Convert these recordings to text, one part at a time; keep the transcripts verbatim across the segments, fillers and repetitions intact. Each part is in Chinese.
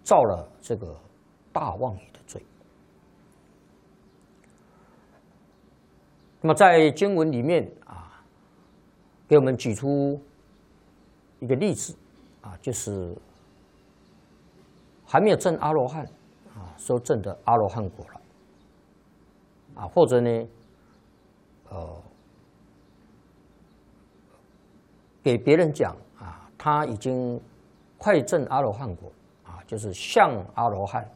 造了这个大妄语的罪。那么在经文里面啊，给我们举出一个例子啊，就是还没有证阿罗汉啊，说证的阿罗汉果了啊，或者呢，呃，给别人讲啊，他已经快证阿罗汉果啊，就是像阿罗汉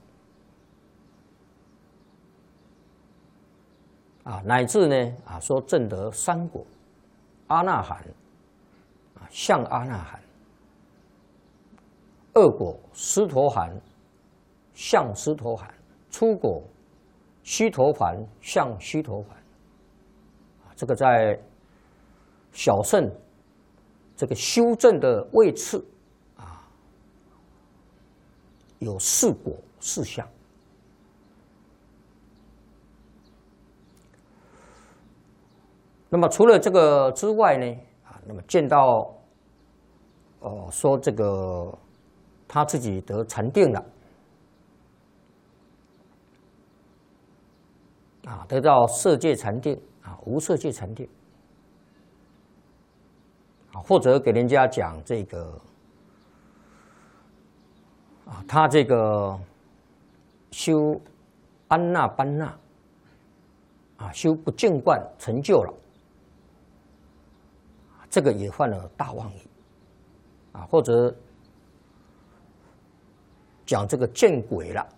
啊，乃至呢啊，说证得三果，阿那含啊，像阿那含。二果尸陀含，像尸陀含；初果须陀洹，像须陀洹。这个在小乘这个修正的位次啊，有四果四相。那么除了这个之外呢，啊，那么见到哦说这个。他自己得禅定了，啊，得到色界禅定啊，无色界禅定啊，或者给人家讲这个啊，他这个修安那般那啊，修不净观成就了，这个也犯了大妄语啊，或者。讲这个见鬼了，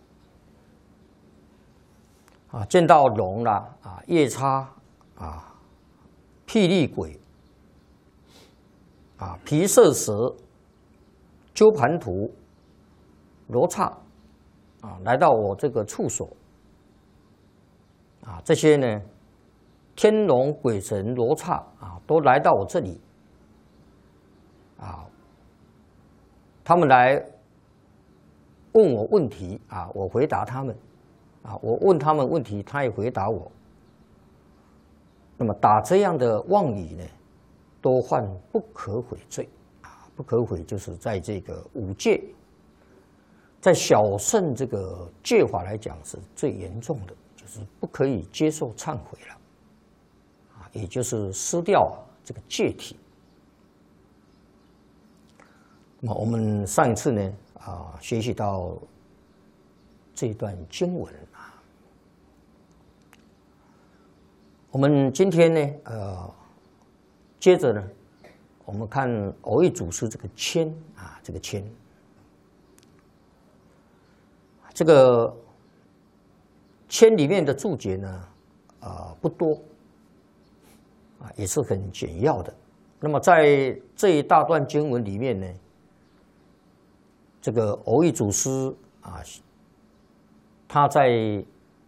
啊，见到龙了，啊，夜叉，啊，霹雳鬼，啊，毗舍蛇，鸠盘荼，罗刹，啊，来到我这个处所，啊，这些呢，天龙鬼神罗刹啊，都来到我这里，啊，他们来。问我问题啊，我回答他们，啊，我问他们问题，他也回答我。那么打这样的妄语呢，都犯不可悔罪啊！不可悔就是在这个五戒，在小乘这个戒法来讲是最严重的，就是不可以接受忏悔了，啊，也就是失掉啊这个戒体。那么我们上一次呢？啊，学习到这段经文啊，我们今天呢，呃，接着呢，我们看蕅益祖师这个签啊，这个签，这个签里面的注解呢，啊、呃、不多，啊也是很简要的。那么在这一大段经文里面呢。这个蕅益祖师啊，他在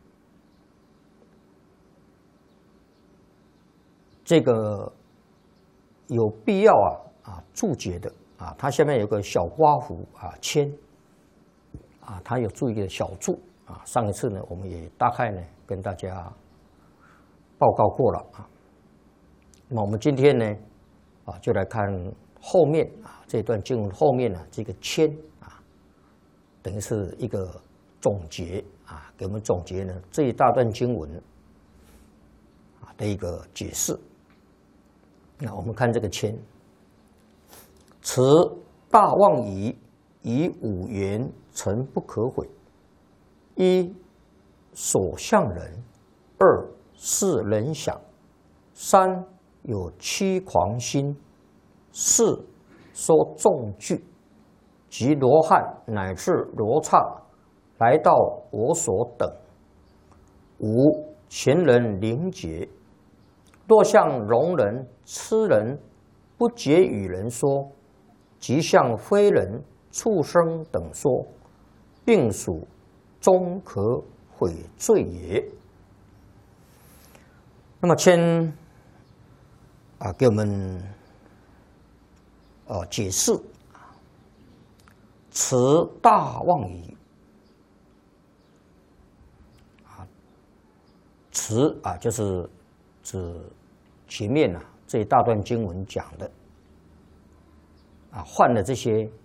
这个有必要啊啊注解的啊，他下面有个小刮胡啊签啊，他有注一个小注啊。上一次呢，我们也大概呢跟大家报告过了啊。那么我们今天呢啊，就来看后面啊这段经文后面呢这个签。等于是一个总结啊，给我们总结呢这一大段经文啊的一个解释。那我们看这个签，此大妄语以五缘成不可悔：一、所向人；二、是人想；三、有欺狂心；四、说众句。即罗汉乃至罗刹来到我所等。五、前人灵觉，若向聋人、痴人不解与人说，即向非人、畜生等说，并属终可悔罪也。那么先啊，给我们呃解释。此大妄语啊，此啊就是指前面啊这一大段经文讲的啊，犯了这些